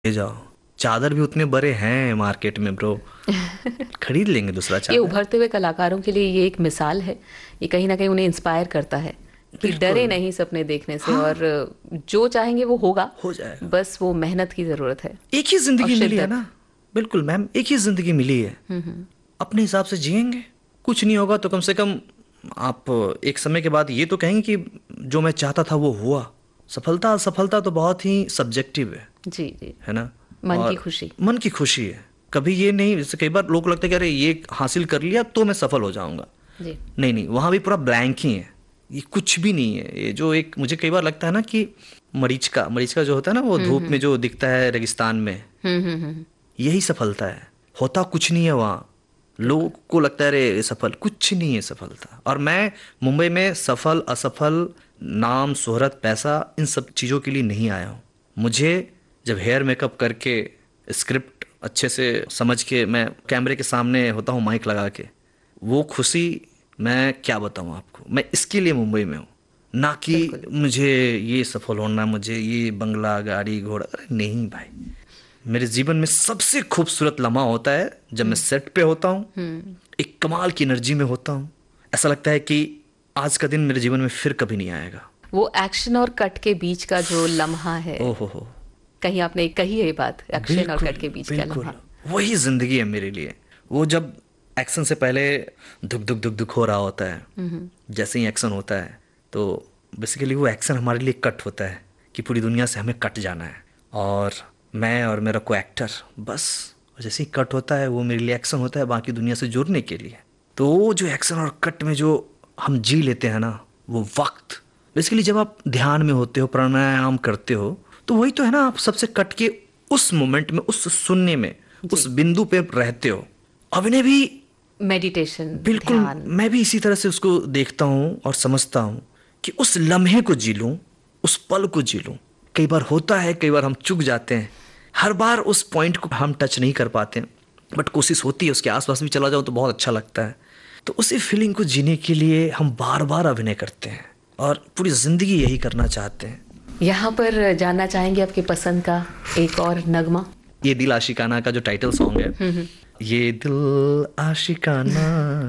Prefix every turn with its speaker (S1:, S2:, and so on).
S1: ले जाओ, चादर भी उतने बड़े हैं मार्केट में ब्रो, खरीद लेंगे दूसरा
S2: ये
S1: चादर।
S2: उभरते हुए कलाकारों के लिए ये एक मिसाल है। ये कहीं ना कहीं उन्हें इंस्पायर करता है कि डरे
S1: बिल्कुल।
S2: नहीं सपने देखने से,
S1: हाँ,
S2: और जो चाहेंगे वो होगा।
S1: हो जाएगा।
S2: बस वो मेहनत की जरूरत है
S1: एक ही
S2: और
S1: जिंदगी मिली है
S2: शिद्दत।
S1: ना। बिल्कुल मैम, एक ही जिंदगी मिली है, अपने हिसाब से जिएंगे। कुछ नहीं होगा तो कम से कम आप एक समय के बाद ये तो कहेंगे कि जो मैं चाहता था वो हुआ। सफलता असफलता तो बहुत ही सब्जेक्टिव
S2: जी जी।
S1: है ना।
S2: मन की
S1: और
S2: खुशी।
S1: मन की खुशी है। कभी ये नहीं, जैसे कई बार लोग लगता है कि अरे ये हासिल कर लिया तो मैं सफल हो जाऊंगा।
S2: जी।
S1: नहीं नहीं, वहां भी पूरा ब्लैंक ही है, ये कुछ भी नहीं है। ये जो एक मुझे कई बार लगता है ना कि मरीचिका मरीचिका जो होता है ना, वो धूप में जो दिखता है रेगिस्तान में,
S2: हम्म।
S1: यही सफलता है। होता कुछ नहीं है वहाँ। लोगों
S2: बिल्कुल।
S1: को लगता है अरे सफल, कुछ नहीं है सफलता। और मैं मुंबई में सफल असफल, नाम शोहरत पैसा, इन सब चीज़ों के लिए नहीं आया हूँ। मुझे जब हेयर मेकअप करके, स्क्रिप्ट अच्छे से समझ के मैं कैमरे के सामने होता हूँ माइक लगा के, वो खुशी मैं क्या बताऊँ आपको। मैं इसके लिए मुंबई में हूँ, ना कि
S2: बिल्कुल।
S1: मुझे ये सफल होना, मुझे ये बंगला गाड़ी घोड़ा। अरे नहीं भाई, मेरे जीवन में सबसे खूबसूरत लम्हा होता है जब मैं सेट पे होता हूँ, एक कमाल की एनर्जी में होता हूँ। ऐसा लगता है कि आज का दिन मेरे जीवन में फिर कभी नहीं आएगा।
S2: वो एक्शन और कट के बीच का जो लम्हा है,
S1: ओहो हो,
S2: कहीं आपने कही है ये बात, एक्शन और
S1: बिल्कुल
S2: कट के बीच का
S1: बिल्कुल,
S2: लम्हा।
S1: वही जिंदगी है मेरे लिए। वो जब एक्शन से पहले धुक धुक धुक धुक हो रहा होता है, जैसे ही एक्शन होता है तो बेसिकली वो एक्शन हमारे लिए कट होता है कि पूरी दुनिया से हमें कट जाना है। और मैं और मेरा को एक्टर, बस जैसे ही कट होता है वो मेरे लिए एक्शन होता है बाकी दुनिया से जुड़ने के लिए। तो वो जो एक्शन और कट में जो हम जी लेते हैं ना, वो वक्त बेसिकली जब आप ध्यान में होते हो, प्राणायाम करते हो, तो वही तो है ना, आप सबसे कट के उस मोमेंट में, उस शून्य में, उस
S2: जी।
S1: बिंदु पे रहते हो। अभिनय भी
S2: मेडिटेशन,
S1: बिल्कुल,
S2: ध्यान।
S1: मैं भी इसी तरह से उसको देखता हूँ और समझता हूँ कि उस लम्हे को जी लूँ, उस पल को जी लूँ। कई बार होता है, कई बार हम चूक जाते हैं, हर बार उस पॉइंट को हम टच नहीं कर पाते हैं, बट कोशिश होती है उसके आसपास भी चला जाओ तो बहुत अच्छा लगता है। तो उसी फीलिंग को जीने के लिए हम बार बार अभिनय करते हैं और पूरी जिंदगी यही करना चाहते हैं।
S2: यहाँ पर जानना चाहेंगे आपके पसंद का एक और नगमा।
S1: ये दिल आशिकाना का जो टाइटल सॉन्ग है, ये दिल आशिकाना